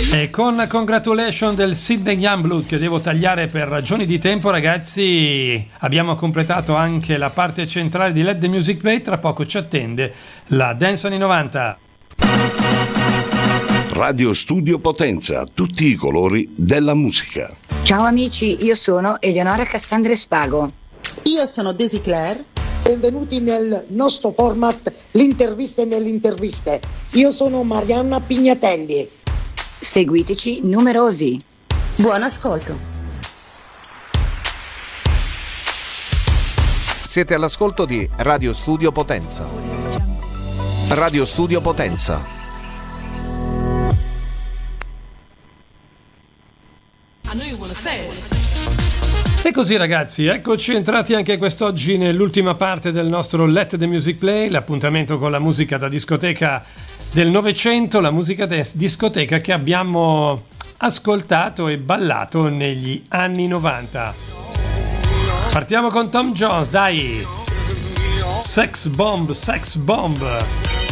E con Congratulation del Sidney Youngblood, che devo tagliare per ragioni di tempo, ragazzi, abbiamo completato anche la parte centrale di Let the Music Play. Tra poco ci attende la Dance anni 90. Radio Studio Potenza, tutti i colori della musica. Ciao amici, io sono Eleonora Cassandre Spago. Io sono Daisy Claire. Benvenuti nel nostro format L'intervista nelle interviste. Io sono Marianna Pignatelli. Seguiteci numerosi. Buon ascolto. Siete all'ascolto di Radio Studio Potenza. Radio Studio Potenza. E così ragazzi, eccoci entrati anche quest'oggi nell'ultima parte del nostro Let the Music Play, l'appuntamento con la musica da discoteca del Novecento, la musica discoteca che abbiamo ascoltato e ballato negli anni 90. Partiamo con Tom Jones, dai! Sex Bomb, Sex Bomb!